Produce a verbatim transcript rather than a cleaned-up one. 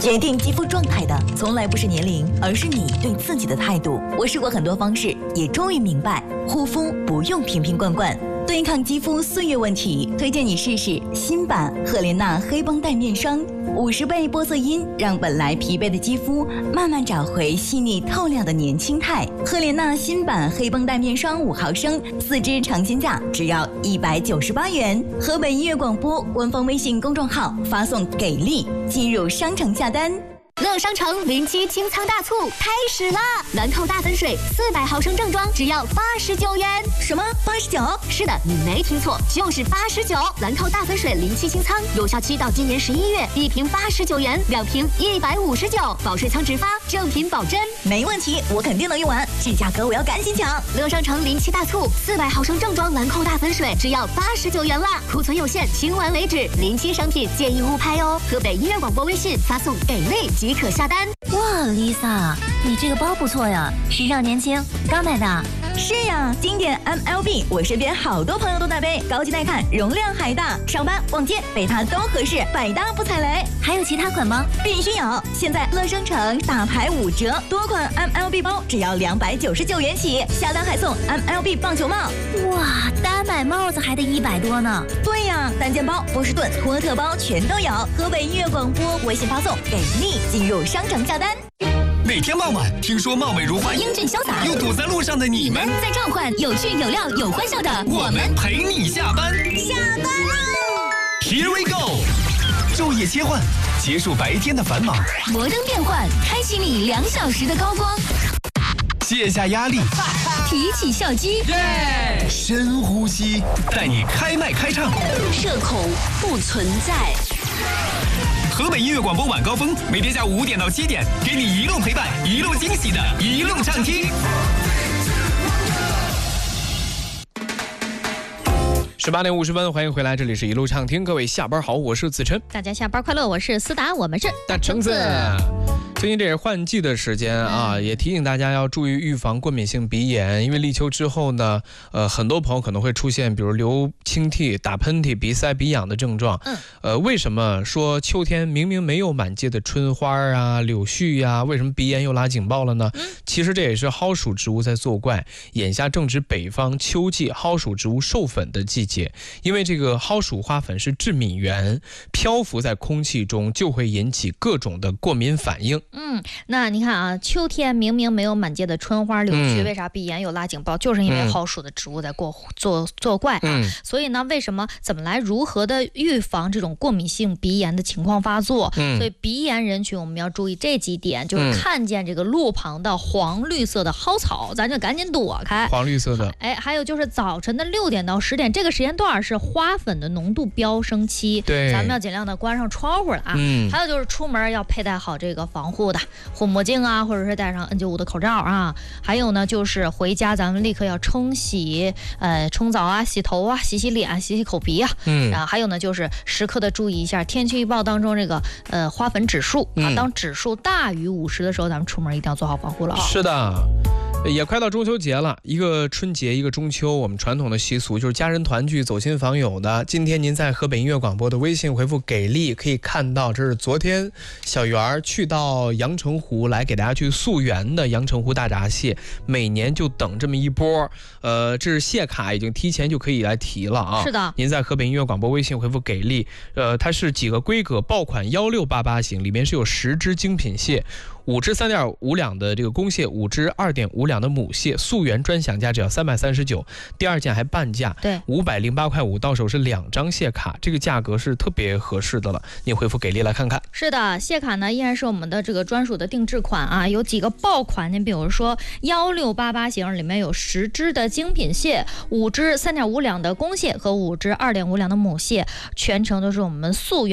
决定肌肤状态的从来不是年龄，而是你对自己的态度。我试过很多方式，也终于明白，护肤不用瓶瓶罐罐。对抗肌肤岁月问题，推荐你试试新版赫莲娜黑绷带面霜，五十倍玻色因让本来疲惫的肌肤慢慢找回细腻透亮的年轻态。赫莲娜新版黑绷带面霜五毫升，四支尝鲜价只要一百九十八元。河北音乐广播官方微信公众号发送“给力”进入商城下单。 乐商城零七清仓大促开始啦！兰蔻大粉水四百毫升正装只要八十九元。 什么？八十九？ 是的，你没听错，就是八十九。兰蔻大粉水零七清仓，有效期到今年十一月，一瓶八十九元，两瓶一百五十九，保水仓直发，正品保真。 没问题，我肯定能用完，这价格我要赶紧抢！ 乐商城零七大促，四百毫升正装兰蔻大粉水只要八十九元啦，库存有限，清完为止。零七商品建议勿拍哦。河北音乐广播微信发送“给力”即可下单。 哇 ，Lisa， 你这个包不错呀，时尚年轻，刚买的。 是呀，经典 M L B， 我身边好多朋友都在背，高级耐看，容量还大，上班逛街背它都合适，百搭不踩雷。 还有其他款吗？ 必须有！现在乐商城大牌五折，多款 M L B 包只要两百九十九元起，下单还送 M L B 棒球帽。 哇，单买帽子还得一百多呢。 对呀，单肩包、波士顿、托特包全都有。河北音乐广播微信发送“给力”进入商城下单。 每天傍晚，听说貌美如花、 英俊潇洒又堵在路上的你们， 在召唤有趣有料有欢笑的我们陪你下班。 下班喽 ！Here we go！ 昼夜切换，结束白天的繁忙， 摩登变换，开启你两小时的高光， 卸下压力， 提起笑肌， 耶！深呼吸，带你开麦开唱， 社恐不存在。 河北音乐广播晚高峰，每天下午五点到七点，给你一路陪伴，一路惊喜的，一路畅听。十八点五十分，欢迎回来，这里是一路畅听，各位下班好，我是子琛。 大家下班快乐，我是思达，我们是大橙子。最近这是换季的时间啊，也提醒大家要注意预防过敏性鼻炎，因为立秋之后呢，呃，很多朋友可能会出现比如流清涕、打喷嚏、鼻塞、鼻痒的症状。嗯，呃，为什么说秋天明明没有满街的春花啊、柳絮呀、啊，为什么鼻炎又拉警报了呢？嗯，其实这也是蒿属植物在作怪。眼下正值北方秋季蒿属植物授粉的季节，因为这个蒿属花粉是致敏源，漂浮在空气中就会引起各种的过敏反应。 嗯，那你看啊，秋天明明没有满街的春花柳絮， 嗯、 为啥鼻炎有拉警报？就是因为蒿属的植物在过作作怪啊。嗯、所以呢，为什么怎么来如何的预防这种过敏性鼻炎的情况发作？嗯、所以鼻炎人群我们要注意这几点，就是看见这个路旁的黄绿色的蒿草，咱就赶紧躲开。 黄绿色的。 哎，还有就是早晨的六点到十点这个时间段是花粉的浓度飙升期， 对， 咱们要尽量的关上窗户了啊。嗯、还有就是出门要佩戴好这个防护的护目镜啊，或者是戴上 N 九十五 的口罩啊。还有呢，就是回家咱们立刻要冲洗、呃冲澡啊、洗头啊、洗洗脸、洗洗口鼻啊。嗯。啊，还有呢，就是时刻的注意一下天气预报当中这个呃花粉指数啊，嗯、当指数大于五十的时候，咱们出门一定要做好防护了啊。 是的。也快到中秋节了，一个春节一个中秋，我们传统的习俗就是家人团聚走亲访友的。今天您在河北音乐广播的微信回复给力，可以看到这是昨天小圆去到阳澄湖来给大家去溯源的阳澄湖大闸蟹，每年就等这么一波。呃，这是蟹卡已经提前就可以来提了啊。 是的， 您在河北音乐广播微信回复给力，呃，它是几个规格，爆款幺六八八型，里面是有十只精品蟹。五只三点五两的这个公蟹，五只二点五两的母蟹，溯源专享价只要三百三十九，第二件还半价， 对， 五百零八块五，到手是两张蟹卡，这个价格是特别合适的了。你回复给力来看看。 是的，蟹卡呢依然是我们的这个专属的定制款啊，有几个爆款，你比如说幺六八八型里面有十只的精品蟹，五只三点五两的公蟹和五只二点五两的母蟹，全程都是我们溯源